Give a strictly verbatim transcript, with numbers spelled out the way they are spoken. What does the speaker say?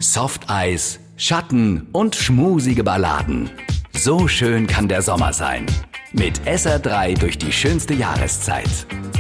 Softeis, Schatten und schmusige Balladen. So schön kann der Sommer sein. Mit S R drei durch die schönste Jahreszeit.